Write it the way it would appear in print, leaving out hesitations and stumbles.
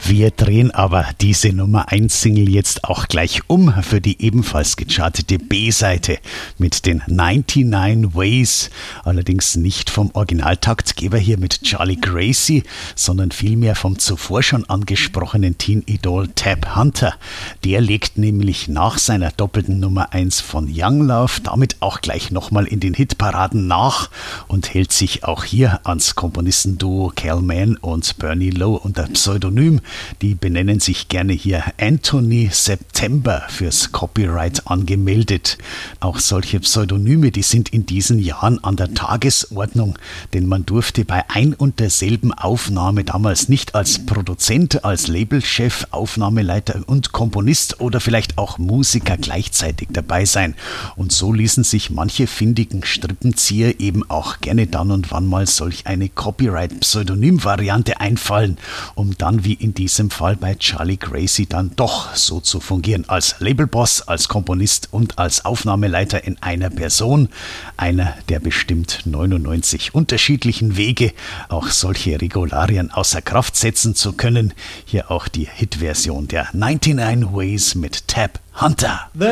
Wir drehen aber diese Nummer 1 Single jetzt auch gleich um für die ebenfalls gechartete B-Seite mit den 99 Ways, allerdings nicht vom Originaltaktgeber hier mit Charlie Gracie, sondern vielmehr vom zuvor schon angesprochenen Teen-Idol Tab Hunter. Der legt nämlich nach seiner doppelten Nummer 1 von Young Love damit auch gleich nochmal in den Hitparaden nach und hält sich auch hier ans Komponistenduo Cal Mann und Bernie Lowe unter Pseudonym. Die benennen sich gerne hier Anthony September fürs Copyright angemeldet. Auch solche Pseudonyme, die sind in diesen Jahren an der Tagesordnung, denn man durfte bei ein und derselben Aufnahme damals nicht als Produzent, als Labelchef, Aufnahmeleiter und Komponist oder vielleicht auch Musiker gleichzeitig dabei sein. Und so ließen sich manche findigen Strippenzieher eben auch gerne dann und wann mal solch eine Copyright-Pseudonym-Variante einfallen, um dann wie in diesem Fall bei Charlie Gracie dann doch so zu fungieren als Labelboss, als Komponist und als Aufnahmeleiter in einer Person. Einer der bestimmt 99 unterschiedlichen Wege, auch solche Regularien außer Kraft setzen zu können. Hier auch die Hitversion der 99 Ways mit Tab Hunter.